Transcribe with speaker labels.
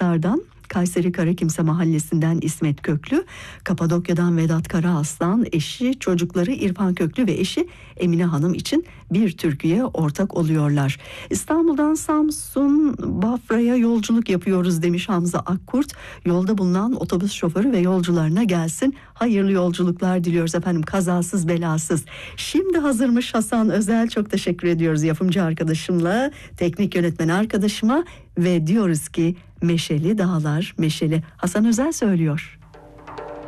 Speaker 1: Üsküdar'dan, Kayseri Karakimse Mahallesi'nden İsmet Köklü, Kapadokya'dan Vedat Karaaslan, eşi, çocukları İrfan Köklü ve eşi Emine Hanım için bir türküye ortak oluyorlar. İstanbul'dan Samsun, Bafra'ya yolculuk yapıyoruz demiş Hamza Akkurt. Yolda bulunan otobüs şoförü ve yolcularına gelsin hayırlı yolculuklar diliyoruz efendim, kazasız belasız. Şimdi hazırmış Hasan Özel, çok teşekkür ediyoruz yapımcı arkadaşımla, teknik yönetmen arkadaşıma ve diyoruz ki meşeli dağlar meşeli. Hasan Özel söylüyor.